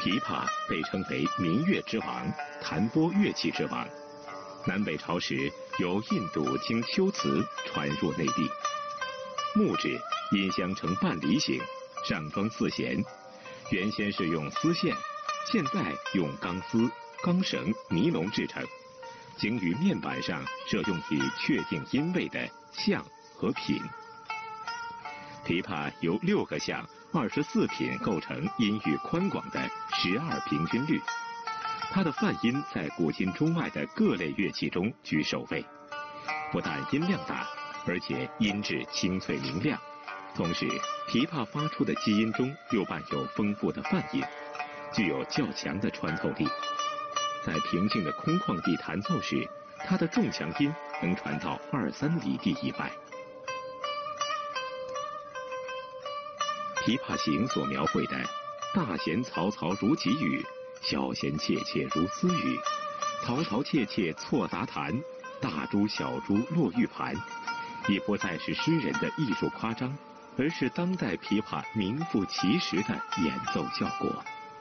琵琶被称为民乐之王、弹拨乐器之王。南北朝时，由印度经龟兹传入内地。木质音箱呈半梨形，上装4弦，原先是用丝线，现在用钢丝、钢绳、尼龙制成，经于面板上设用以确定音位的相和品。琵琶由6个相、24品构成音域宽广的12平均律，它的泛音在古今中外的各类乐器中居首位。不但音量大，而且音质清脆明亮，同时琵琶发出的基音中又伴有丰富的泛音，具有较强的穿透力。在平静的空旷地弹奏时，它的重强音能传到2-3里地以外。琵琶行所描绘的大弦嘈嘈如急雨，小弦切切如丝雨，嘈嘈切切错杂弹，大珠小珠落玉盘，已不再是诗人的艺术夸张，而是当代琵琶名副其实的演奏效果。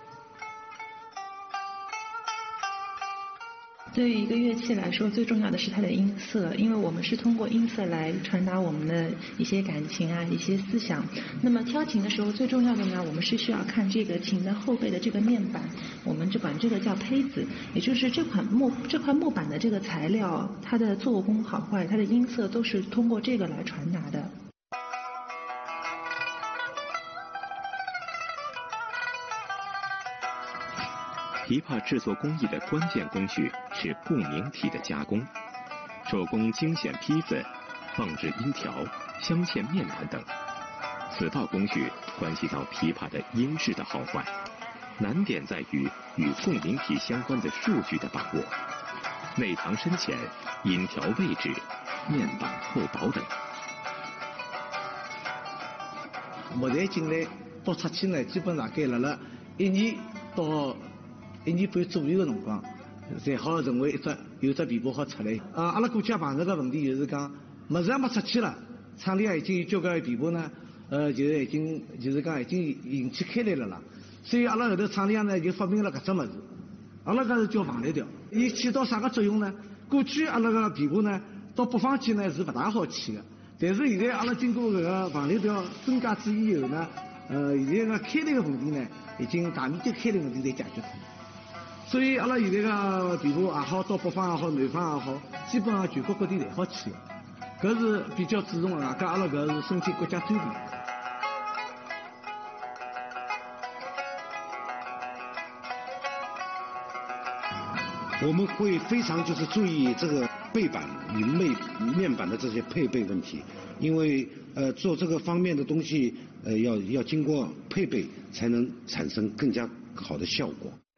对于一个乐器来说，最重要的是它的音色，因为我们是通过音色来传达我们的一些感情啊、一些思想。那么挑琴的时候，最重要的呢，我们是需要看这个琴的后背的这个面板，我们就管这个叫胚子，也就是这块木板的这个材料，它的做工好坏，它的音色都是通过这个来传达的。 琵琶制作工艺的关键工序是共鸣体的加工，手工精选坯子、放置音条、镶嵌面板等。此道工序关系到琵琶的音质的好坏，难点在于与共鸣体相关的数据的把握，内藏深浅、音条位置、面板厚薄等。 目前进来到出去呢，基本上该了1年到1年半左右的辰光，才好成为有只琵琶好出来。阿拉过去碰着个问题就是讲，么子还没出去了，厂里已经有交关琵琶呢，就是已经引起开来了啦。所以阿拉后头厂里向呢就发明了搿只么子，阿拉搿是叫防雷条。伊起到啥个作用呢？过去阿拉个琵琶呢，到北方去呢是不大好起的，但是现在阿拉经过搿个防雷条增加之以后呢，现在个开来个问题呢，已经大面积开来问题侪解决脱了。所以阿拉现在个琵琶也好，到北方也好，南方也好，基本上全国各地侪好去的。搿是比较注重的，外加阿拉搿是申请国家专利。 我们会非常注意这个背板与面板的这些配备问题，因为做这个方面的东西要经过配备才能产生更加好的效果。